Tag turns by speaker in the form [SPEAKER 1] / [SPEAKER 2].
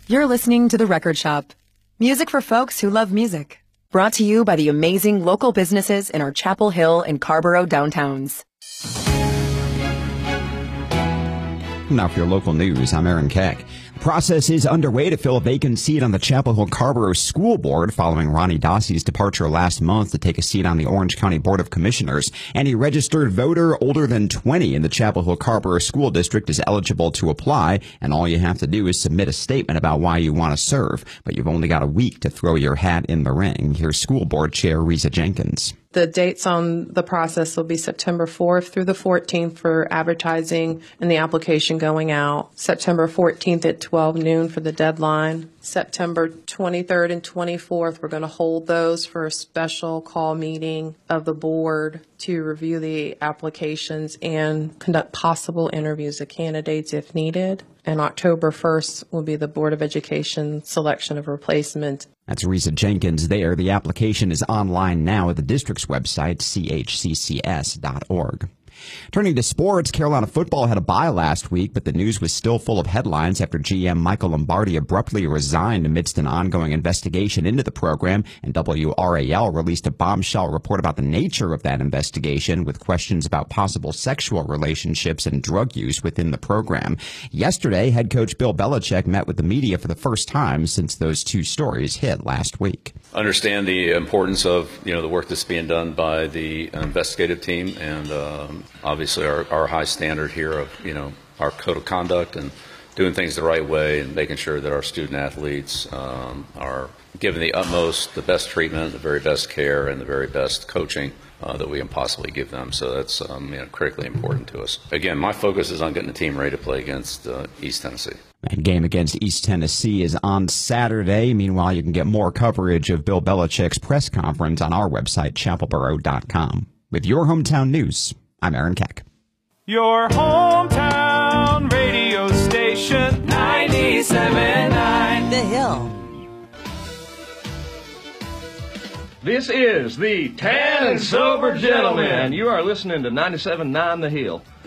[SPEAKER 1] You're listening to The Record Shop. Music for folks who love music. Brought to you by the amazing local businesses in our Chapel Hill and Carborough downtowns.
[SPEAKER 2] Now for your local news, I'm Aaron Keck. The process is underway to fill a vacant seat on the Chapel Hill Carborough School Board following Ronnie Dossey's departure last month to take a seat on the Orange County Board of Commissioners. Any registered voter older than 20 in the Chapel Hill Carborough School District is eligible to apply, and all you have to do is submit a statement about why you want to serve. But you've only got a week to throw your hat in the ring. Here's School Board Chair Risa Jenkins.
[SPEAKER 3] The dates on the process will be September 4th through the 14th for advertising and the application going out. September 14th at 12 noon for the deadline. September 23rd and 24th, we're going to hold those for a special call meeting of the board to review the applications and conduct possible interviews of candidates if needed. And October 1st will be the Board of Education selection of replacement.
[SPEAKER 2] That's Risa Jenkins there. The application is online now at the district's website, chccs.org. Turning to sports, Carolina football had a bye last week, but the news was still full of headlines after GM Michael Lombardi abruptly resigned amidst an ongoing investigation into the program, and WRAL released a bombshell report about the nature of that investigation with questions about possible sexual relationships and drug use within the program. Yesterday, head coach Bill Belichick met with the media for the first time since those two stories hit last week.
[SPEAKER 4] Understand the importance of the work that's being done by the investigative team, and obviously our high standard here of our code of conduct and doing things the right way and making sure that our student athletes are given the best treatment, the very best care, and the very best coaching that we can possibly give them. So that's critically important to us. Again, my focus is on getting the team ready to play against East Tennessee.
[SPEAKER 2] That game against East Tennessee is on Saturday. Meanwhile, you can get more coverage of Bill Belichick's press conference on our website, chapelboro.com. With your hometown news, I'm Aaron Keck.
[SPEAKER 5] Your hometown radio station, 97.9
[SPEAKER 6] The Hill.
[SPEAKER 5] This is the Tan and Sober Gentleman. You are listening to 97.9 The Hill.